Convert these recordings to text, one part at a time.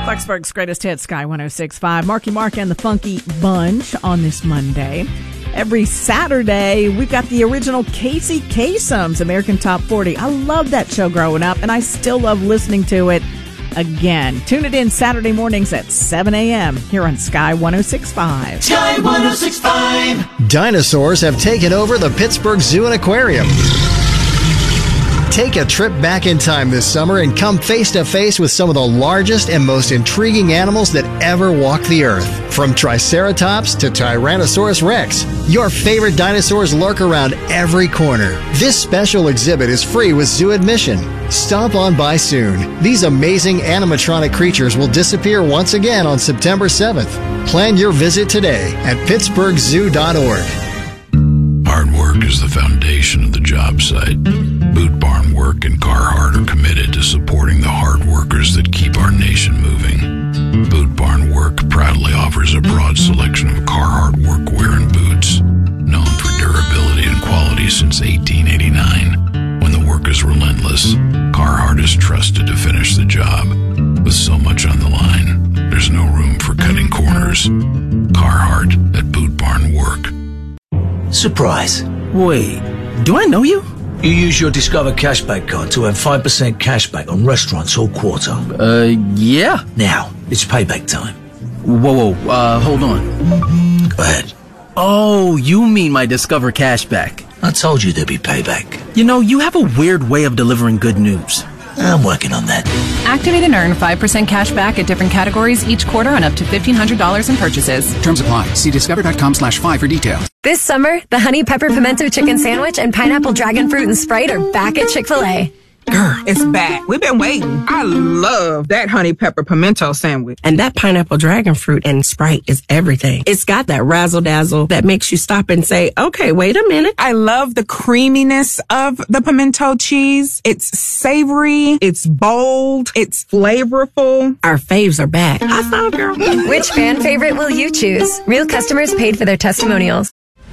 Blacksburg's greatest hits, Sky 106.5. Marky Mark and the Funky Bunch on this Monday. Every Saturday, we've got the original Casey Kasem's American Top 40. I loved that show growing up, and I still love listening to it again. Tune it in Saturday mornings at 7 a.m. here on Sky 106.5. Sky 106.5. Dinosaurs have taken over the Pittsburgh Zoo and Aquarium. Take a trip back in time this summer and come face to face with some of the largest and most intriguing animals that ever walked the earth. From Triceratops to Tyrannosaurus Rex, your favorite dinosaurs lurk around every corner. This special exhibit is free with zoo admission. Stop on by soon. These amazing animatronic creatures will disappear once again on September 7th. Plan your visit today at pittsburghzoo.org. Hard work is the foundation of the job site. Boot Barn Work and Carhartt are committed to supporting the hard workers that keep our nation moving. Boot Barn Work proudly offers a broad selection of Carhartt workwear and boots, known for durability and quality since 1889. When the work is relentless, Carhartt is trusted to finish the job. With so much on the line, there's no room for cutting corners. Carhartt at Boot Barn Work. Surprise. Wait, do I know you? You use your Discover Cashback card to earn 5% cashback on restaurants all quarter. Yeah. Now, it's payback time. Whoa, hold on. Go ahead. Oh, you mean my Discover Cashback. I told you there'd be payback. You know, you have a weird way of delivering good news. I'm working on that. Activate and earn 5% cash back at different categories each quarter on up to $1,500 in purchases. Terms apply. See discover.com/5 for details. This summer, the Honey Pepper Pimento Chicken Sandwich and Pineapple Dragon Fruit and Sprite are back at Chick-fil-A. Girl, it's back. We've been waiting. I love that honey pepper pimento sandwich. And that pineapple dragon fruit and Sprite is everything. It's got that razzle dazzle that makes you stop and say, okay, wait a minute. I love the creaminess of the pimento cheese. It's savory. It's bold. It's flavorful. Our faves are back. I saw, girl. Which fan favorite will you choose? Real customers paid for their testimonials.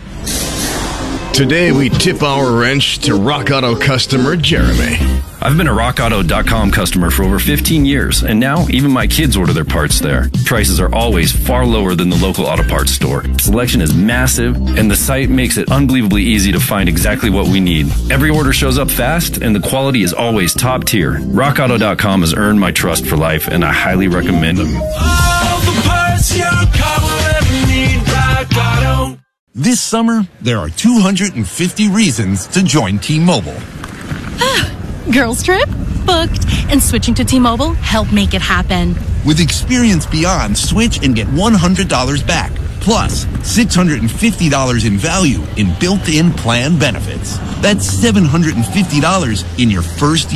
Today, we tip our wrench to Rock Auto customer Jeremy. I've been a RockAuto.com customer for over 15 years, and now even my kids order their parts there. Prices are always far lower than the local auto parts store. Selection is massive, and the site makes it unbelievably easy to find exactly what we need. Every order shows up fast, and the quality is always top tier. RockAuto.com has earned my trust for life, and I highly recommend them. All the parts your car will ever need, Rock Auto. This summer, there are 250 reasons to join T-Mobile. Girls trip? Booked. And switching to T-Mobile helped make it happen. With Experience Beyond, switch and get $100 back. Plus, $650 in value in built-in plan benefits. That's $750 in your first year.